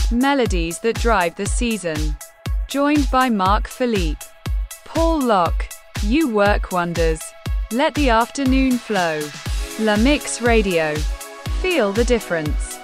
Melodies that drive the season. Joined by Mark Philippe, Paul Locke. You work wonders. Let the afternoon flow. La Mix Radio. Feel the difference.